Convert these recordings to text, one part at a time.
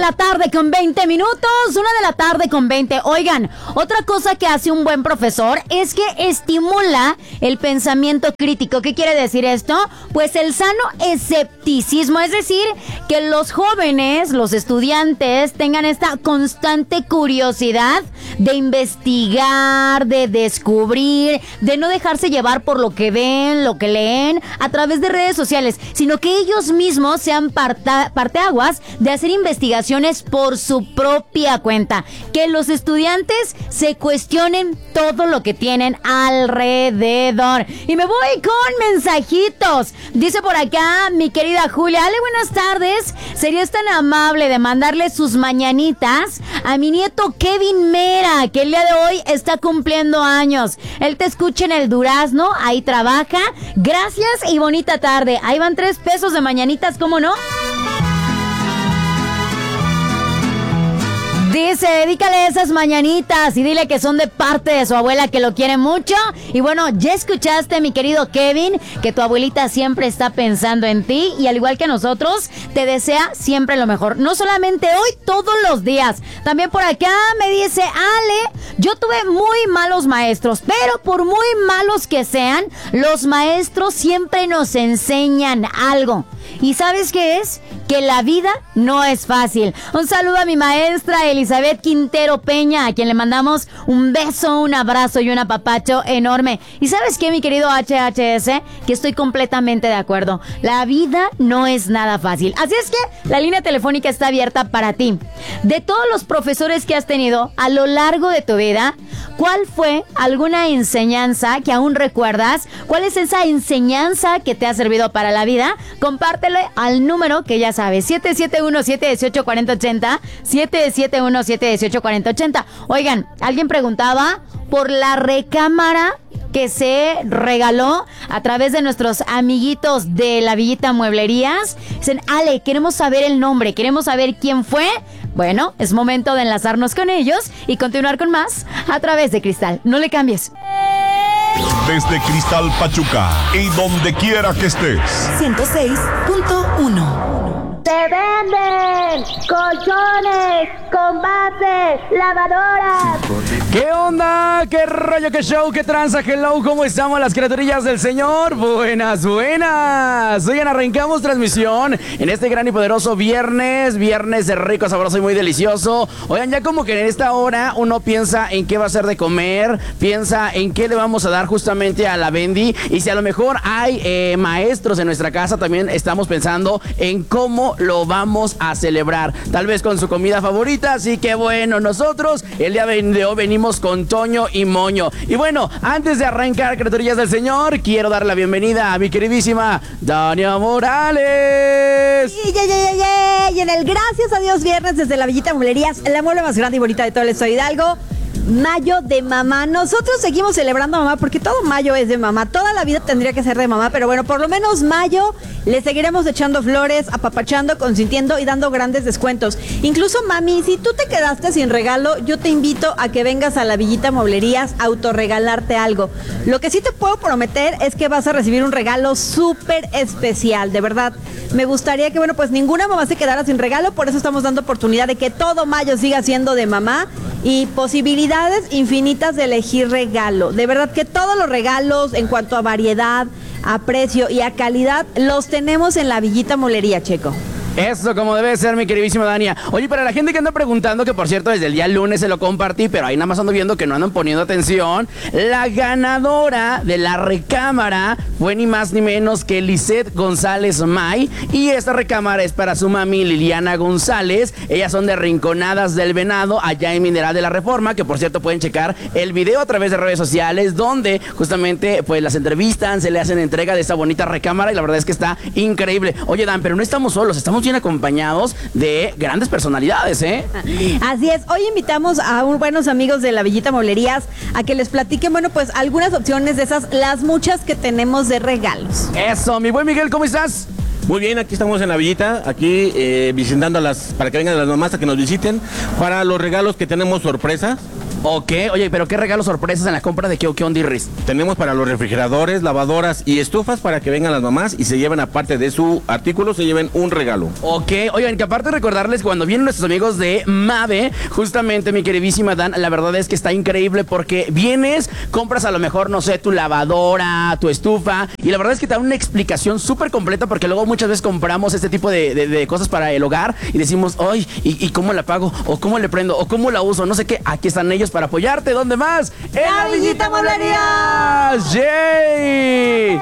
la tarde con 20 minutos, 1 de la tarde con 20. Oigan, otra cosa que hace un buen profesor es que estimula el pensamiento crítico. ¿Qué quiere decir esto? Pues el sano escepticismo, es decir, que los jóvenes, los estudiantes, tengan esta constante curiosidad de investigar, de descubrir, de no dejarse llevar por lo que ven, lo que leen a través de redes sociales, sino que ellos mismos sean parteaguas de hacer investigaciones por su propia cuenta. Que los estudiantes se cuestionen todo lo que tienen alrededor. Y me voy con mensajitos. Dice por acá mi querida Julia: Ale, buenas tardes. ¿Serías tan amable de mandarle sus mañanitas a mi nieto Kevin Mera, que el día de hoy está cumpliendo años? Él te escucha en el Durazno, ahí trabaja. Gracias y bonita tarde. Ahí van 3 pesos de mañanitas, ¿cómo no? Dice, dedícale esas mañanitas y dile que son de parte de su abuela, que lo quiere mucho. Y bueno, ya escuchaste, mi querido Kevin, que tu abuelita siempre está pensando en ti y al igual que nosotros, te desea siempre lo mejor. No solamente hoy, todos los días. También por acá me dice, Ale, yo tuve muy malos maestros, pero por muy malos que sean, los maestros siempre nos enseñan algo. ¿Y sabes qué es? Que la vida no es fácil. Un saludo a mi maestra Elizabeth Quintero Peña, a quien le mandamos un beso, un abrazo y un apapacho enorme. ¿Y sabes qué, mi querido HHS? Que estoy completamente de acuerdo. La vida no es nada fácil. Así es que la línea telefónica está abierta para ti. De todos los profesores que has tenido a lo largo de tu vida, ¿cuál fue alguna enseñanza que aún recuerdas? ¿Cuál es esa enseñanza que te ha servido para la vida? Compártelo al número que ya sabes, 771-718-4080, 771-718-4080. Oigan, alguien preguntaba por la recámara que se regaló a través de nuestros amiguitos de la Villita Mueblerías. Dicen, Ale, queremos saber el nombre, queremos saber quién fue. Bueno, es momento de enlazarnos con ellos y continuar con más a través de Cristal. No le cambies. Desde Cristal Pachuca y donde quiera que estés. 106.1. ¡Se venden colchones, combates, lavadoras! ¿Qué onda? ¿Qué rollo? ¿Qué show? ¿Qué tranza? Hello, ¿cómo estamos las criaturillas del Señor? Buenas, buenas. Oigan, arrancamos transmisión en este gran y poderoso viernes de rico, sabroso y muy delicioso. Oigan, ya como que en esta hora uno piensa en qué va a hacer de comer, piensa en qué le vamos a dar justamente a la Bendy, y si a lo mejor hay maestros en nuestra casa, también estamos pensando en cómo lo vamos a celebrar, tal vez con su comida favorita. Así que bueno, nosotros el día de hoy venimos con Toño y Moño. Y bueno, antes de arrancar, criaturillas del Señor, quiero dar la bienvenida a mi queridísima Dania Morales. Y en el gracias a Dios viernes desde la Villita Mueblerías, la mueble más grande y bonita de todo el estado de Hidalgo. Mayo de mamá. Nosotros seguimos celebrando a mamá porque todo mayo es de mamá. Toda la vida tendría que ser de mamá, pero bueno, por lo menos mayo le seguiremos echando flores, apapachando, consintiendo y dando grandes descuentos. Incluso, mami, si tú te quedaste sin regalo, yo te invito a que vengas a la Villita Mueblerías a autorregalarte algo. Lo que sí te puedo prometer es que vas a recibir un regalo súper especial, de verdad. Me gustaría que, bueno, pues ninguna mamá se quedara sin regalo, por eso estamos dando oportunidad de que todo mayo siga siendo de mamá y posibilidades infinitas de elegir regalo. De verdad que todos los regalos en cuanto a variedad, a precio y a calidad los tenemos en la Villita Mueblería, Checo. Eso como debe ser, mi queridísima Dania. Oye, para la gente que anda preguntando, que por cierto desde el día lunes se lo compartí, pero ahí nada más ando viendo que no andan poniendo atención, la ganadora de la recámara fue ni más ni menos que Lisette González May, y esta recámara es para su mami Liliana González. Ellas son de Rinconadas del Venado, allá en Mineral de la Reforma, que por cierto pueden checar el video a través de redes sociales, donde justamente pues las entrevistan, se le hacen entrega de esa bonita recámara, y la verdad es que está increíble. Oye, Dan, pero no estamos solos, estamos bien acompañados de grandes personalidades, ¿eh? Así es, hoy invitamos a buenos amigos de la Villita Mueblerías a que les platiquen, bueno, pues algunas opciones de esas, las muchas que tenemos de regalos. Eso, mi buen Miguel, ¿cómo estás? Muy bien, aquí estamos en la villita, aquí visitando para que vengan las mamás a que nos visiten, para los regalos que tenemos sorpresas. Ok, oye, pero ¿qué regalos sorpresas en la compra de ¿Qué onda, Riz? Tenemos para los refrigeradores, lavadoras y estufas para que vengan las mamás y se lleven, aparte de su artículo, se lleven un regalo. Ok, oigan, que aparte de recordarles que cuando vienen nuestros amigos de Mave, justamente mi queridísima Dan, la verdad es que está increíble porque vienes, compras a lo mejor, no sé, tu lavadora, tu estufa, y la verdad es que te dan una explicación súper completa porque luego muchas veces compramos este tipo de cosas para el hogar y decimos, ay, ¿y cómo la pago? ¿O cómo le prendo? ¿O cómo la uso? No sé qué. Aquí están ellos para apoyarte. ¿Dónde más? ¡En la Villita Mueblerías! ¡Yay!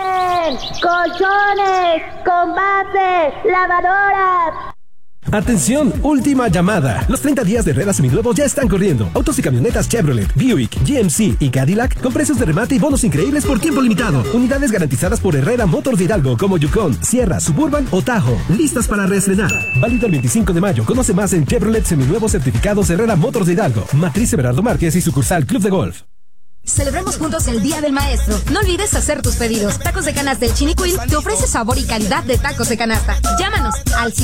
Colchones, con base, lavadoras. Atención, última llamada. Los 30 días de Herrera seminuevos ya están corriendo. Autos y camionetas Chevrolet, Buick, GMC y Cadillac con precios de remate y bonos increíbles por tiempo limitado. Unidades garantizadas por Herrera Motors de Hidalgo como Yukon, Sierra, Suburban o Tahoe. Listas para reestrenar. Válido el 25 de mayo. Conoce más en Chevrolet seminuevos certificados Herrera Motors de Hidalgo. Matriz Everardo Márquez y sucursal Club de Golf. Celebremos juntos el Día del Maestro. No olvides hacer tus pedidos. Tacos de canasta del Chinicuil te ofrece sabor y calidad de tacos de canasta. Llámanos al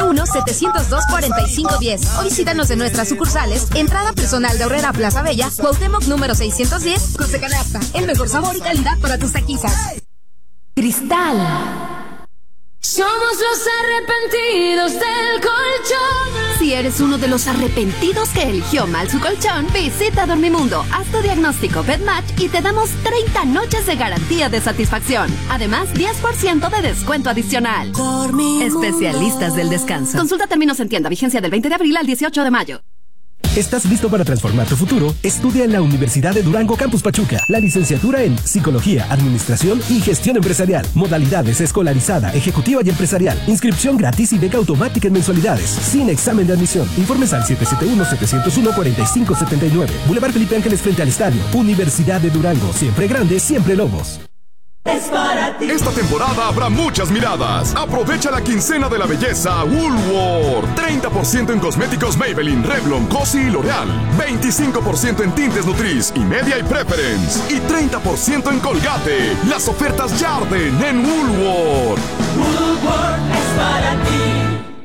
771-702-4510 o visítanos en nuestras sucursales. Entrada personal de Herrera Plaza Bella, Cuauhtémoc número 610, Tacos de Canasta. El mejor sabor y calidad para tus taquizas. Cristal. Somos los arrepentidos del colchón. Si eres uno de los arrepentidos que eligió mal su colchón, visita Dormimundo, haz tu diagnóstico BedMatch y te damos 30 noches de garantía de satisfacción. Además, 10% de descuento adicional. Dormimundo. Especialistas del descanso. Consulta términos en tienda, vigencia del 20 de abril al 18 de mayo. ¿Estás listo para transformar tu futuro? Estudia en la Universidad de Durango Campus Pachuca la licenciatura en Psicología, Administración y Gestión Empresarial. Modalidades escolarizada, ejecutiva y empresarial. Inscripción gratis y beca automática en mensualidades. Sin examen de admisión. Informes al 771-701-4579. Boulevard Felipe Ángeles frente al estadio. Universidad de Durango. Siempre grande, siempre Lobos. Es para ti. Esta temporada habrá muchas miradas. Aprovecha la quincena de la belleza Woolworth. 30% en cosméticos Maybelline, Revlon, Cosi y L'Oreal. 25% en tintes Nutriz y Media y Preference. Y 30% en Colgate. Las ofertas Jarden en Woolworth. Woolworth es para ti.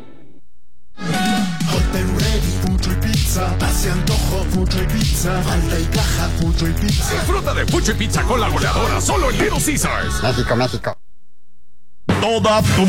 Fucho y pizza, hace antojo, Fucho y pizza, alta y caja, Fucho y pizza. Disfruta de Fucho y Pizza con la goleadora solo en Little Caesars. México, México. Toda tu